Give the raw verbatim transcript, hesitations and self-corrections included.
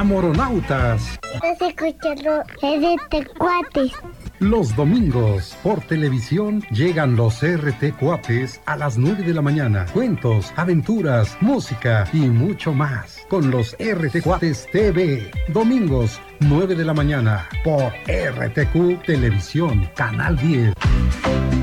Amoronautas. Estás escuchando R T Cuates. Los domingos, por televisión, llegan los R T Cuates a las nueve de la mañana. Cuentos, aventuras, música y mucho más. Con los R T Cuates T V. Domingos, nueve de la mañana, por R T Q Televisión, Canal diez.